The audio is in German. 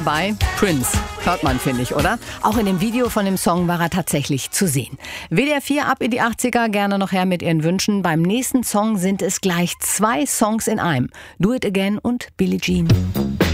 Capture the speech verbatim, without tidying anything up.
Bei Prince. Hört man, finde ich, oder? Auch in dem Video von dem Song war er tatsächlich zu sehen. W D R vier ab in die achtziger, gerne noch her mit Ihren Wünschen. Beim nächsten Song sind es gleich zwei Songs in einem. Do It Again und Billie Jean.